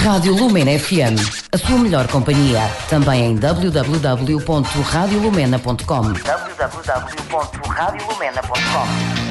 Rádio Lumena FM, a sua melhor companhia. Também em www.radiolumena.com.